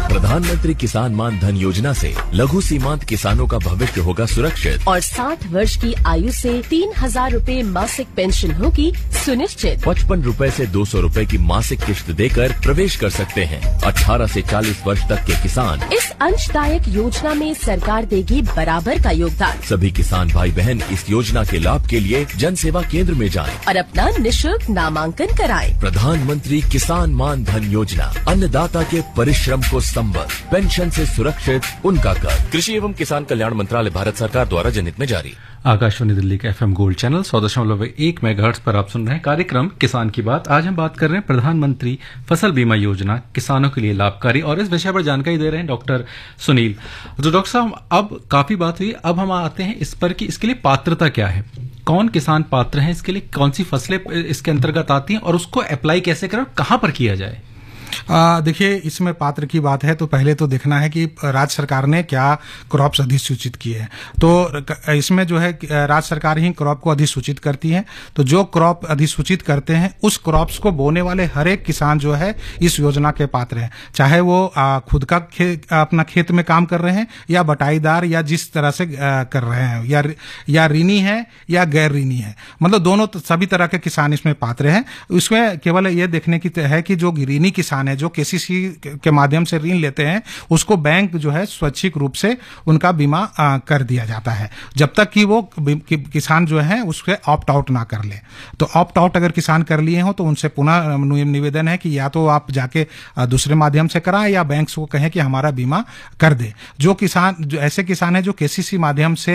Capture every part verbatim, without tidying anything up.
प्रधानमंत्री किसान मान धन योजना से लघु सीमांत किसानों का भविष्य होगा सुरक्षित और साठ वर्ष की आयु से तीन हजार रूपए मासिक पेंशन होगी सुनिश्चित। पचपन रूपए से दो सौ रूपए की मासिक किश्त देकर प्रवेश कर सकते हैं। अठारह से चालीस वर्ष तक के किसान इस अंशदायक योजना में सरकार देगी बराबर का योगदान। सभी किसान भाई बहन इस योजना के लाभ के लिए जन सेवा केंद्र में जाएं और अपना निशुल्क नामांकन कराएं। प्रधानमंत्री किसान मान धन योजना, अन्नदाता के परिश्रम को संबल, पेंशन से सुरक्षित उनका कर। कृषि एवं किसान कल्याण मंत्रालय, भारत सरकार द्वारा जनहित में जारी। आकाशवाणी दिल्ली का एफएम गोल्ड चैनल सौ दशमलव एक मेगाहर्ट्ज पर आप सुन रहे हैं कार्यक्रम किसान की बात। आज हम बात कर रहे हैं प्रधानमंत्री फसल बीमा योजना, किसानों के लिए लाभकारी, और इस विषय पर जानकारी दे रहे हैं डॉक्टर सुनील। तो डॉक्टर साहब, अब काफी बात हुई, अब हम आते हैं इस पर कि इसके लिए पात्रता क्या है, कौन किसान पात्र हैं इसके लिए, कौन सी फसलें इसके अंतर्गत आती हैं और उसको अप्लाई कैसे करें और कहां पर किया जाए। देखिए, इसमें पात्र की बात है तो पहले तो देखना है कि राज्य सरकार ने क्या क्रॉप्स अधिसूचित किए हैं। तो इसमें जो है राज्य सरकार ही क्रॉप को अधिसूचित करती है। तो जो क्रॉप अधिसूचित करते हैं उस क्रॉप्स को बोने वाले हर एक किसान जो है इस योजना के पात्र हैं, चाहे वो आ, खुद का खे, अपना खेत में काम कर रहे हैं या बटाईदार या जिस तरह से आ, कर रहे हैं, या या ऋणी है या गैर ऋणी है, मतलब दोनों सभी तरह के किसान इसमें पात्र हैं। इसमें केवल ये देखने की है कि जो ऋणी किसान है, जो केसीसी के माध्यम से ऋण लेते हैं, उसको बैंक जो है स्वैच्छिक रूप से उनका बीमा आ, कर दिया जाता है, जब तक कि वो कि, किसान जो है उसके ऑप्ट आउट ना कर ले। तो ऑप्ट आउट अगर किसान कर लिए हो तो उनसे पुनः निवेदन है कि या तो आप जाके दूसरे माध्यम से कराएं या बैंक को कहें कि हमारा बीमा कर दे। जो किसान जो ऐसे किसान है जो केसीसी माध्यम से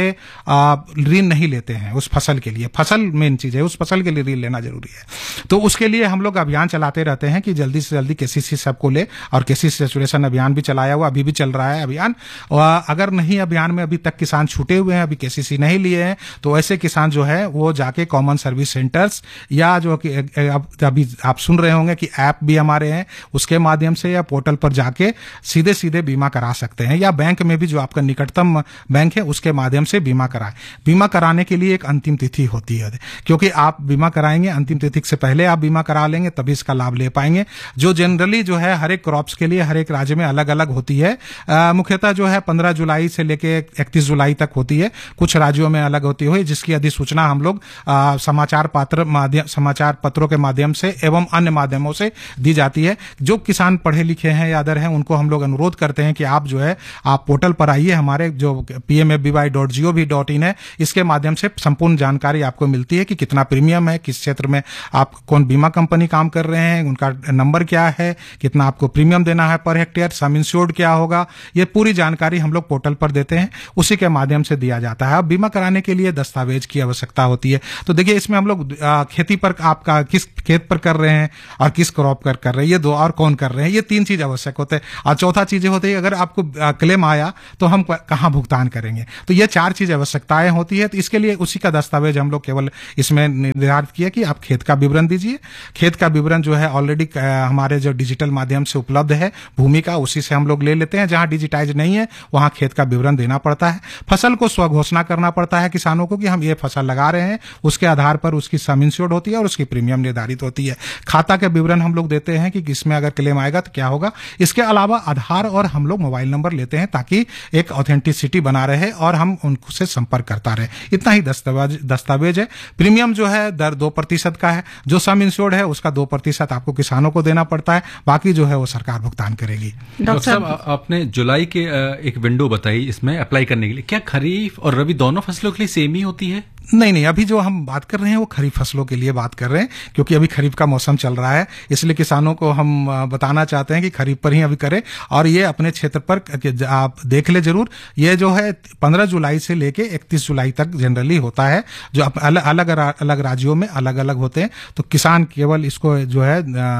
ऋण नहीं लेते हैं उस फसल के लिए, फसल मेन चीज है, उस फसल के लिए ऋण लेना जरूरी है, तो उसके लिए हम लोग अभियान चलाते रहते हैं कि जल्दी से जल्दी केसीसी सबको ले, और केसीसी सैचुरेशन अभियान भी चलाया हुआ, अभी भी चल रहा है अभियान। और अगर नहीं अभियान में अभी तक किसान छूटे हुए हैं, अभी केसीसी नहीं लिए हैं, तो ऐसे किसान जो है वो जाके कॉमन सर्विस सेंटर्स या जो कि अभी आप सुन रहे होंगे कि ऐप भी हमारे हैं, उसके माध्यम से या पोर्टल पर जाके सीधे सीधे बीमा करा सकते हैं, या बैंक में भी जो आपका निकटतम बैंक है उसके माध्यम से बीमा कराएं। बीमा कराने के लिए एक अंतिम तिथि होती है, क्योंकि आप बीमा कराएंगे अंतिम तिथि से पहले आप बीमा करा लेंगे तभी इसका लाभ ले पाएंगे, जो जनरली जो है हर एक क्रॉप्स के लिए हर एक राज्य में अलग अलग होती है। मुख्यतः जो है पंद्रह जुलाई से लेके इकतीस जुलाई तक होती है, कुछ राज्यों में अलग होती है, जिसकी अधिसूचना हम लोग आ, समाचार पत्र माध्यम समाचार पत्रों के माध्यम से एवं अन्य माध्यमों से दी जाती है। जो किसान पढ़े लिखे हैं या अदर हैं उनको हम लोग अनुरोध करते हैं कि आप जो है आप पोर्टल पर आइए, हमारे जो P M F B Y dot G O V dot in है, इसके माध्यम से संपूर्ण जानकारी आपको मिलती है कि कितना प्रीमियम है, किस क्षेत्र में आप कौन बीमा कंपनी काम कर रहे हैं, उनका नंबर क्या है, कितना आपको प्रीमियम देना है पर हेक्टेयर, सम इंश्योर्ड क्या होगा, ये पूरी जानकारी हम लोग पोर्टल पर देते हैं, उसी के माध्यम से दिया जाता है। अब बीमा कराने के लिए दस्तावेज की आवश्यकता होती है। तो देखिए, इसमें हम लोग खेती पर आपका किस खेत पर कर रहे हैं और किस क्रॉप कर कर रहे हैं, ये दो, और कौन कर रहे हैं, ये तीन चीज आवश्यक होते हैं। और चौथा चीजें होती है, अगर आपको क्लेम आया तो हम कहां भुगतान करेंगे, तो ये चार चीज आवश्यकताएं होती है। तो इसके लिए उसी का दस्तावेज हम लोग केवल इसमें निर्धारित किया कि आप खेत का विवरण दीजिए। खेत का विवरण जो है ऑलरेडी हमारे जो डिजिटल माध्यम से उपलब्ध है भूमि का, उसी से हम लोग ले लेते हैं। जहां डिजिटाइज नहीं है वहां खेत का विवरण देना पड़ता है। फसल को स्वघोषणा करना पड़ता है किसानों को कि हम ये फसल लगा रहे हैं, उसके आधार पर उसकी सम इंश्योर्ड होती है और उसकी प्रीमियम निर्धारित होती है। खाता के विवरण हम लोग देते हैं कि इसमें अगर क्लेम आएगा तो क्या होगा। इसके अलावा आधार और हम लोग मोबाइल नंबर लेते हैं ताकि एक ऑथेंटिसिटी बना रहे और हम उनसे संपर्क करता रहे। इतना ही दस्तावेज दस्तावेज है। प्रीमियम जो है दर दो प्रतिशत का है, जो सम इंश्योर्ड है उसका दो प्रतिशत आपको किसानों को देना पड़ता है, बाकी जो है वो सरकार भुगतान करेगी। डॉक्टर साहब, आपने जुलाई के एक विंडो बताई इसमें अप्लाई करने के लिए, क्या खरीफ और रबी दोनों फसलों के लिए सेम ही होती है? नहीं नहीं, अभी जो हम बात कर रहे हैं वो खरीफ फसलों के लिए बात कर रहे हैं, क्योंकि अभी खरीफ का मौसम चल रहा है, इसलिए किसानों को हम बताना चाहते हैं कि खरीफ पर ही अभी करें। और ये अपने क्षेत्र पर आप देख ले जरूर, ये जो है पंद्रह जुलाई से लेके इकतीस जुलाई तक जनरली होता है, जो अलग अलग अलग राज्यों में अलग अलग होते हैं। तो किसान केवल इसको जो है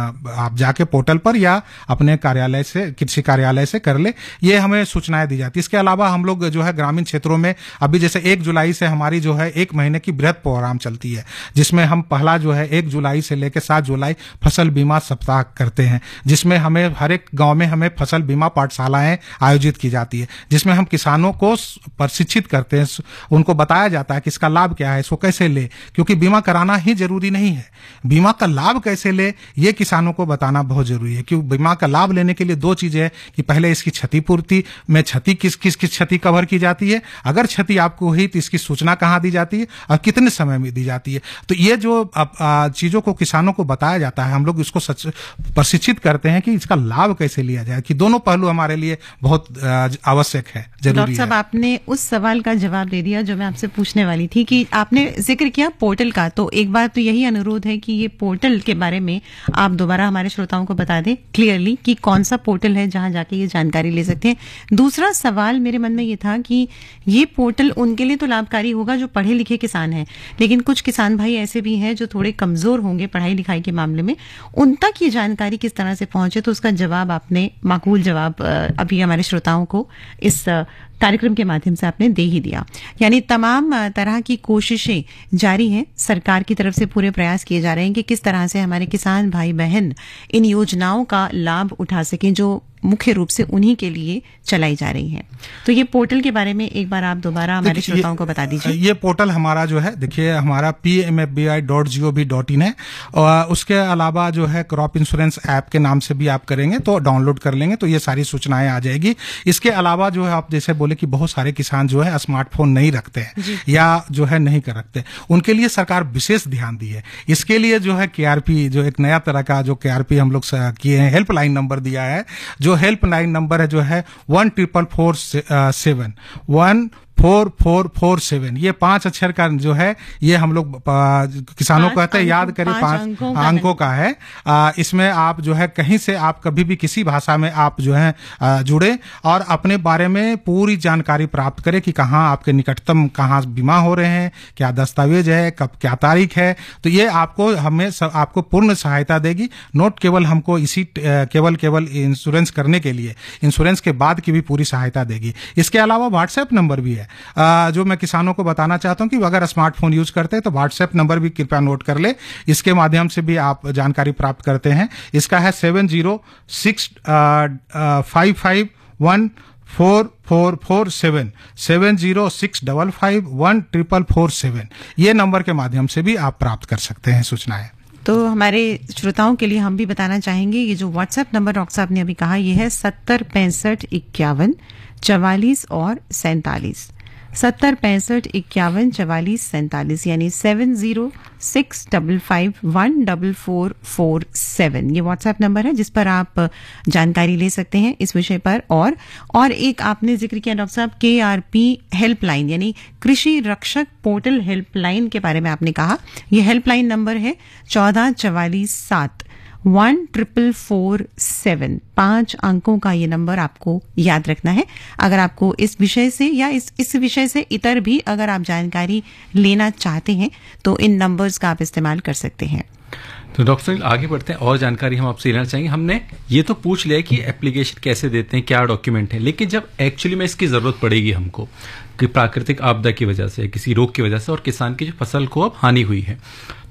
आप जाके पोर्टल पर या अपने कार्यालय से, कृषि कार्यालय से कर ले, ये हमें सूचनाएं दी जाती है। इसके अलावा हम लोग जो है ग्रामीण क्षेत्रों में अभी जैसे एक जुलाई से हमारी जो है एक एक महीने की बृहद प्रोग्राम चलती है, जिसमें हम पहला जो है एक जुलाई से लेकर सात जुलाई फसल बीमा सप्ताह करते हैं, जिसमें हमें हर एक गांव में हमें फसल बीमा पाठशालाएं आयोजित की जाती है, जिसमें हम किसानों को प्रशिक्षित करते हैं, उनको बताया जाता है कि इसका लाभ क्या है, इसको कैसे ले, क्योंकि बीमा कराना ही जरूरी नहीं है, बीमा का लाभ कैसे ले ये किसानों को बताना बहुत जरूरी है। क्योंकि बीमा का लाभ लेने के लिए दो चीजें हैं कि पहले इसकी क्षतिपूर्ति में क्षति किस किस किस क्षति कवर की जाती है, अगर क्षति आपको हुई तो इसकी सूचना कहाँ दी जाती है और कितने समय में दी जाती है। तो ये जो चीजों को किसानों को बताया जाता है, हम लोग इसको प्रशिक्षित करते हैं कि इसका लाभ कैसे लिया जाए, कि दोनों पहलू हमारे लिए बहुत आवश्यक है, जरूरी है। डॉक्टर साहब, आपने उस सवाल का जवाब दे दिया जो मैं आपसे पूछने वाली थी कि आपने जिक्र किया पोर्टल का, तो एक बार तो यही अनुरोध है कि ये पोर्टल के बारे में आप दोबारा हमारे श्रोताओं को बता दें क्लियरली कि कौन सा पोर्टल है जहां जाके ये जानकारी ले सकते हैं। दूसरा सवाल मेरे मन में ये था कि ये पोर्टल उनके लिए तो लाभकारी होगा जो पढ़े लिखे किसान हैं, लेकिन कुछ किसान भाई ऐसे भी हैं जो थोड़े कमजोर होंगे पढ़ाई लिखाई के मामले में, उन तक ये जानकारी किस तरह से पहुंचे, तो उसका जवाब आपने, माकूल जवाब अभी हमारे श्रोताओं को इस कार्यक्रम के माध्यम से आपने दे ही दिया। यानी तमाम तरह की कोशिशें जारी हैं, सरकार की तरफ से पूरे प्रयास किए जा रहे हैं कि किस तरह से हमारे किसान भाई बहन इन योजनाओं का लाभ उठा सकें जो मुख्य रूप से उन्हीं के लिए चलाई जा रही है। तो ये पोर्टल के बारे में एक बार आप दोबारा हमारे श्रोताओं को बता दीजिए। ये पोर्टल हमारा जो है, देखिए हमारा P M F B I dot G O V dot in है, और उसके अलावा जो है क्रॉप इंश्योरेंस ऐप के नाम से भी आप करेंगे तो डाउनलोड कर लेंगे तो ये सारी सूचनाएं आ जाएगी। इसके अलावा जो है आप जैसे बोले कि बहुत सारे किसान जो है स्मार्टफोन नहीं रखते हैं या जो है नहीं कर रखते, उनके लिए सरकार विशेष ध्यान दी है। इसके लिए जो है के आर पी, जो एक नया तरह का जो के आर पी हम लोग किए हैं, हेल्पलाइन नंबर दिया है, जो हेल्पलाइन नंबर है जो है one triple four seven one four four four seven, ये पांच अक्षर का जो है ये हम लोग किसानों को कहते हैं, याद करें पांच अंकों, अंकों का है। आ, इसमें आप जो है कहीं से आप कभी भी किसी भाषा में आप जो है आ, जुड़े और अपने बारे में पूरी जानकारी प्राप्त करें कि कहाँ आपके निकटतम कहाँ बीमा हो रहे हैं, क्या दस्तावेज है, कब क्या तारीख है, तो ये आपको हमें सब, आपको पूर्ण सहायता देगी। नोट केवल हमको इसी केवल केवल इंश्योरेंस करने के लिए, इंश्योरेंस के बाद की भी पूरी सहायता देगी। इसके अलावा व्हाट्सएप नंबर भी है आ, जो मैं किसानों को बताना चाहता हूं कि अगर स्मार्टफोन यूज करते हैं तो व्हाट्सएप नंबर भी कृपया नोट कर ले, इसके माध्यम से भी आप जानकारी प्राप्त करते हैं। इसका है seven zero six five five one four four four seven seven zero six double five one triple four seven, ये नंबर के माध्यम से भी आप प्राप्त कर सकते हैं सूचनाएं। तो हमारे श्रोताओं के लिए हम भी बताना चाहेंगे ये जो व्हाट्सएप नंबर डॉक्टर साहब ने अभी कहा, ये है सत्तर पैंसठ इक्यावन चवालीस और सैंतालीस, सत्तर पैंसठ इक्यावन चवालीस सैंतालीस, यानी seven zero six double five one double four four seven, ये व्हाट्सएप नंबर है जिस पर आप जानकारी ले सकते हैं इस विषय पर। और और एक आपने जिक्र किया डॉक्टर साहब के आर पी हेल्पलाइन, यानी कृषि रक्षक पोर्टल हेल्पलाइन के बारे में आपने कहा। ये हेल्पलाइन नंबर है चौदह चवालीस सात वन ट्रिपल फोर सेवन, पांच अंकों का ये नंबर आपको याद रखना है। अगर आपको इस विषय से या इस इस विषय से इतर भी अगर आप जानकारी लेना चाहते हैं तो इन नंबर्स का आप इस्तेमाल कर सकते हैं। तो डॉक्टर साहब आगे बढ़ते हैं, और जानकारी हम आपसे लेना चाहेंगे। हमने ये तो पूछ लिया कि एप्लीकेशन कैसे देते हैं, क्या डॉक्यूमेंट है, लेकिन जब एक्चुअली में इसकी जरूरत पड़ेगी हमको कि प्राकृतिक आपदा की वजह से, किसी रोग की वजह से और किसान की जो फसल को अब हानि हुई है,